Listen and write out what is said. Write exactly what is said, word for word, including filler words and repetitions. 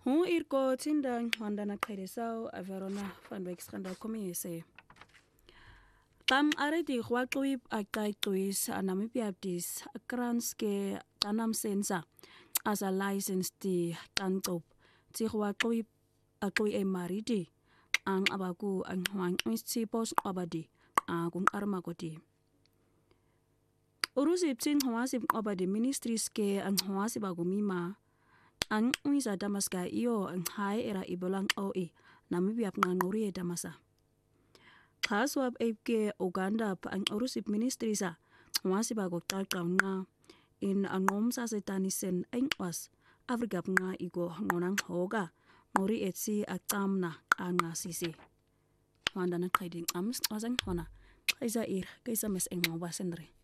Hu irko tindang wandana kairesau averona van wekskanda komiese. Tam aredi khwaqwib aqaqwis anamipiaptis kranske tanam sensa as a license di tanqob ti khwaqwib aqwi e maridi ang abaku ang hwang isti pos abadi akung armakoti. Urusip tin hwasip abadi ministries ke ang hwasip agumima ang uisa damaska iyo ang hai era ibolang oe namibiap nganguri e damasa. Khaswab epke Uganda pa ang urusip ministry sa hwasip agokaqaw nga in angom sa setanisen ang was Afrika nga igo ngonang hoga nguri etsi akam na anga sisi. Wanda na kaiding ams wasang wana kaisa ir kaisa mes eng mawasendre.